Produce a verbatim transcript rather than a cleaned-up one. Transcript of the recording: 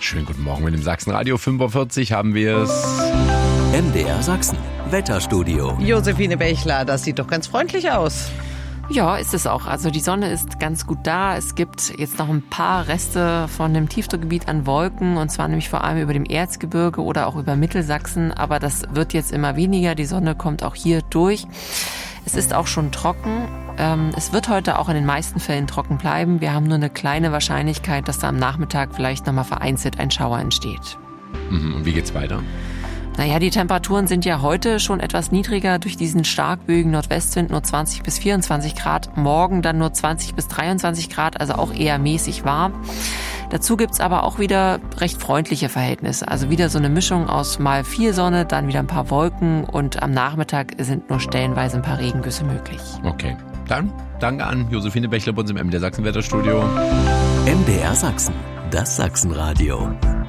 Schönen guten Morgen mit dem Sachsenradio. fünf Uhr vierzig haben wir es. M D R Sachsen, Wetterstudio. Josephine Bechler, das sieht doch ganz freundlich aus. Ja, ist es auch. Also die Sonne ist ganz gut da. Es gibt jetzt noch ein paar Reste von dem Tiefdruckgebiet an Wolken, und zwar nämlich vor allem über dem Erzgebirge oder auch über Mittelsachsen. Aber das wird jetzt immer weniger. Die Sonne kommt auch hier durch. Es ist auch schon trocken. Es wird heute auch in den meisten Fällen trocken bleiben. Wir haben nur eine kleine Wahrscheinlichkeit, dass da am Nachmittag vielleicht nochmal vereinzelt ein Schauer entsteht. Und wie geht's weiter? Naja, die Temperaturen sind ja heute schon etwas niedriger durch diesen starkböigen Nordwestwind, nur zwanzig bis vierundzwanzig Grad. Morgen dann nur zwanzig bis dreiundzwanzig Grad, also auch eher mäßig warm. Dazu gibt's aber auch wieder recht freundliche Verhältnisse. Also wieder so eine Mischung aus mal viel Sonne, dann wieder ein paar Wolken, und am Nachmittag sind nur stellenweise ein paar Regengüsse möglich. Okay, dann danke an Josephine Bechler bei uns im M D R Sachsen Wetterstudio. M D R Sachsen, das Sachsenradio.